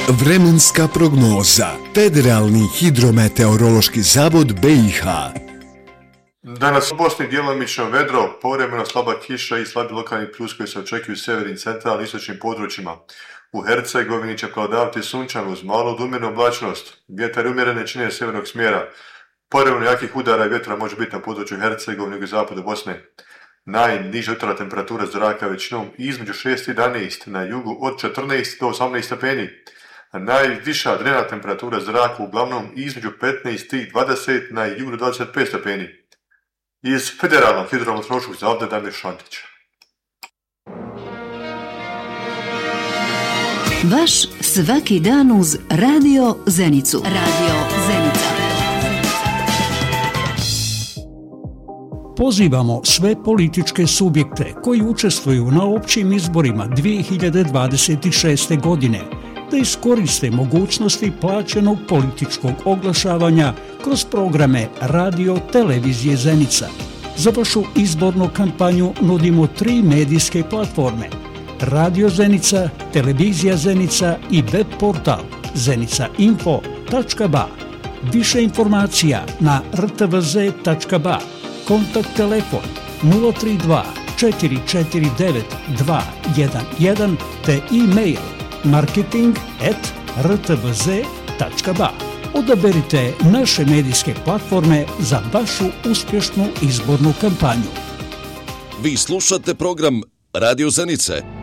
Vremenska prognoza. Federalni hidrometeorološki zavod BiH. Danas u Bosni djelomično vedro, povremeno slaba kiša i slabi lokalni plus koji se očekuju u severnim, centralnim i istočnim područjima. U Hercegovini će prevladavati sunčano uz malu do umjerenu oblačnost. Vjetar umjerene čine sjevernog smjera. Povremeno jakih udara i vjetra može biti na području Hercegovine i zapadu Bosne. Najniža jutarnja temperatura zraka većinom između 6 i 11, na jugu od 14 do 18 stepeni. A najviša dnevna temperatura zraka uglavnom između 15 i 20, na jugu 25 stepeni. Iz Federalnog hidrometeorološkog zavoda Damir Šantić. Vaš svaki dan uz Radio Zenicu. Radio Zenica. Pozivamo sve političke subjekte koji učestvuju na općim izborima 2026. godine da iskoriste mogućnosti plaćenog političkog oglašavanja kroz programe Radio Televizije Zenica. Za vašu izbornu kampanju nudimo 3 medijske platforme: Radio Zenica, Televizija Zenica i web portal zenicainfo.ba. Više informacija na rtvz.ba. Kontakt telefon 032 449 211 te e-mail marketing@rtvz.ba. Odaberite naše medijske platforme za vašu uspješnu izbornu kampanju. Vi slušate program Radio Zenice.